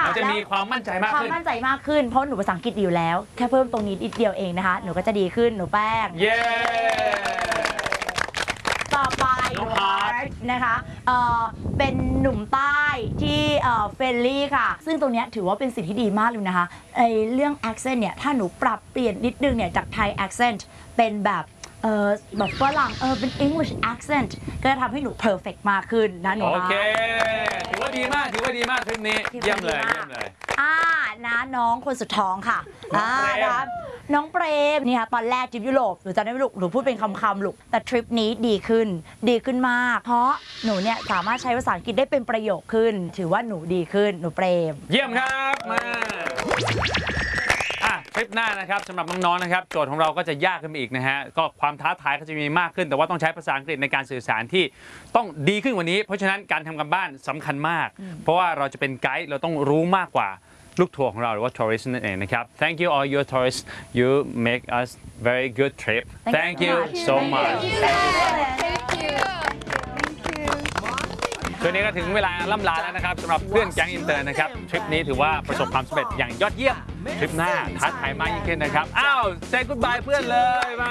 เราจะมีความมั่นใจมากขึ้นเพราะหนูภาษาอังกฤษอยู่แล้วแค่เพิ่มตรงนี้นิดเดียวเองนะคะหนูก็จะดีขึ้นหนูแป้งเย้ต่อไปนะคะเป็นหนุ่มใต้ที่เฟรนลี่ค่ะซึ่งตรงนี้ถือว่าเป็นสิ่งที่ดีมากเลยนะคะเรื่อง accent เนี่ยถ้าหนูปรับเปลี่ยนนิดนึงเนี่ยจากไทย accent เป็นแบบฝรั่งเป็น English accent ก็จะทำให้หนู perfect มากขึ้นนะหนูโอเคถือว่าดีมากคลิปนี้เยี่ยมเลยนะน้องคนสุดท้องค่ะน้องเปรมนี่ค่ะตอนแรกทริปยุโรปหนูจำได้ไหมลูกหนูพูดเป็นคำๆลูกแต่ทริปนี้ดีขึ้นมากเพราะหนูเนี่ยสามารถใช้ภาษาอังกฤษได้เป็นประโยคขึ้นถือว่าหนูดีขึ้นหนูเปรมเยี่ยมครับมาคลิปหน้านะครับสำหรับน้องๆนะครับโจทย์ของเราก็จะยากขึ้นไปอีกนะฮะก็ความท้าทายก็จะมีมากขึ้นแต่ว่าต้องใช้ภาษาอังกฤษในการสื่อสารที่ต้องดีขึ้นกว่านี้เพราะฉะนั้นการทำการบ้านสำคัญมากเพราะว่าเราจะเป็นไกด์เราต้องรู้มากกว่าลูกทัวร์ของเราหรือว่า tourist นั่นเองนะครับ Thank you all your tourists you make us very good trip Thank you so much ช่วงนี้ก็ถึงเวลาล่ำลาแล้วนะครับสำหรับเพื่อนแก๊งอินเตอร์นะครับทริปนี้ถือว่าประสบความสำเร็จอย่างยอดเยี่ยมทริปหน้าท้าทายมากยิ่งขึ้นนะครับsay goodbye เพื่อนเลยมา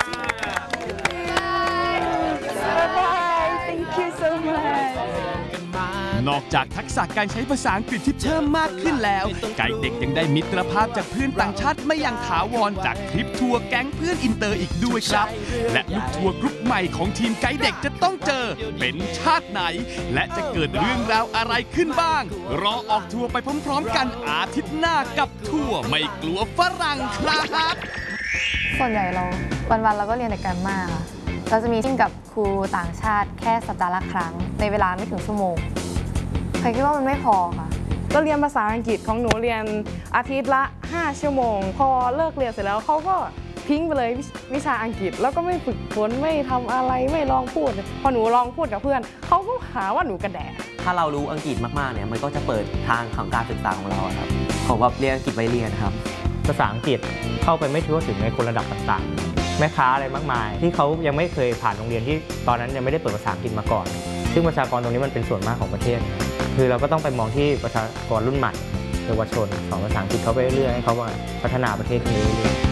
Thank you so much นอกจากทักษะการใช้ภาษาอังกฤษที่เพิ่มมากขึ้นแล้วไกด์เด็กยังได้มิตรภาพจากเพื่อนต่างชาติไม่อย่างถาวรจากทริปทัวร์แก๊งเพื่อนอินเตอร์อีกด้วยครับและลูกทัวร์กรุ๊ปใหม่ของทีมไกด์เด็กจะต้องเจอเป็นชาติไหนและจะเกิดเรื่องราวอะไรขึ้นบ้างรอออกทัวร์ไปพร้อมๆกันอาทิตย์หน้ากับทัวร์ไม่กลัวฝรั่งครับส่วนใหญ่วันๆเราก็เรียนแต่การมากเราจะมีจิ้งกับครูต่างชาติแค่สัปดาห์ละครั้งในเวลาไม่ถึงชั่วโมงใครคิดว่ามันไม่พอค่ะก็เรียนภาษาอังกฤษของหนูเรียนอาทิตย์ละ5 ชั่วโมงพอเลิกเรียนเสร็จแล้วเขาก็ทิ้งไปเลยวิชาอังกฤษแล้วก็ไม่ฝึกฝนไม่ทำอะไรไม่ลองพูดพอหนูลองพูดกับเพื่อนเขาก็หาว่าหนูกระแดะถ้าเรารู้อังกฤษมากๆเนี่ยมันก็จะเปิดทางของการศึกษาของเราครับของแบบเรียนอังกฤษไว้เรียนครับภาษาอังกฤษเข้าไปไม่ทั่วถึงในคนระดับต่างๆแม่ค้าอะไรมากมายที่เขายังไม่เคยผ่านโรงเรียนที่ตอนนั้นยังไม่ได้เปิดภาษาอังกฤษมาก่อนซึ่งประชากรตรงนี้มันเป็นส่วนมากของประเทศคือเราก็ต้องไปมองที่ประชากรรุ่นใหม่เยาวชนสอนภาษาอังกฤษเขาไปเรื่อยๆให้เขาพัฒนาประเทศนี้เรื่อย